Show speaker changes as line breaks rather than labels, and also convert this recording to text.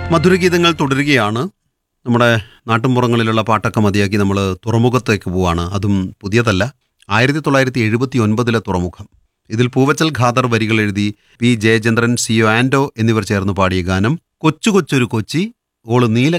മധുരഗീതങ്ങൾ തുടരുകയാണ്. നമ്മുടെ നാട്ടിൻപുറങ്ങളിലുള്ള പാട്ടൊക്കെ മതിയാക്കി നമ്മൾ തുറമുഖത്തേക്ക് പോവാണ്. അതും പുതിയതല്ല, 1979 തുറമുഖം. ഇതിൽ പൂവച്ചൽ ഖാദർ വരികൾ എഴുതി പി ജയചന്ദ്രൻ, സി ഒ ആൻഡോ എന്നിവർ ചേർന്ന് പാടിയ ഗാനം കൊച്ചു കൊച്ചൊരു കൊച്ചി ഓള് നീല